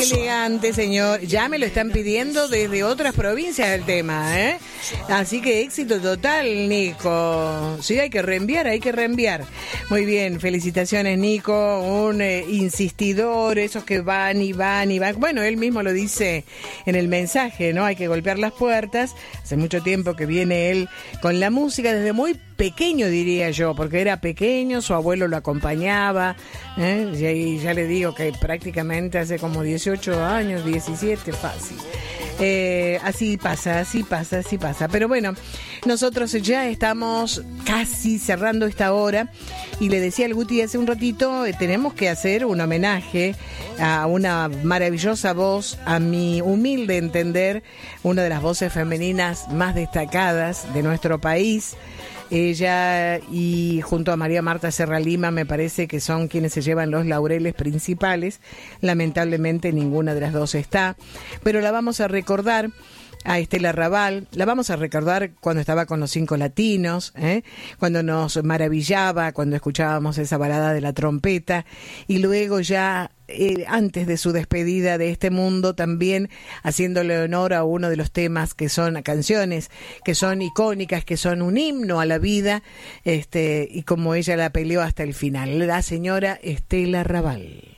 elegante, señor. Ya me lo están pidiendo desde otras provincias el tema, ¿eh? Así que éxito total, Nico. Sí, hay que reenviar. Muy bien, felicitaciones, Nico. Un insistidor, esos que van y van y van. Bueno, él mismo lo dice en el mensaje, ¿no? Hay que golpear las puertas. Hace mucho tiempo que viene él con la música, desde muy pequeño, diría yo, porque era pequeño, su abuelo lo acompañaba, y ya le digo que prácticamente hace como 18 años, 17, fácil. Así pasa. Pero bueno, nosotros ya estamos casi cerrando esta hora y le decía al Guti hace un ratito, tenemos que hacer un homenaje a una maravillosa voz, a mi humilde entender, una de las voces femeninas más destacadas de nuestro país. Ella y junto a María Marta Serra Lima me parece que son quienes se llevan los laureles principales. Lamentablemente ninguna de las dos está, pero la vamos a recordar a Estela Raval, la vamos a recordar cuando estaba con los 5 Latinos, cuando nos maravillaba, cuando escuchábamos esa balada de la trompeta, y luego ya antes de su despedida de este mundo, también haciéndole honor a uno de los temas que son canciones, que son icónicas, que son un himno a la vida, y como ella la peleó hasta el final, la señora Estela Raval.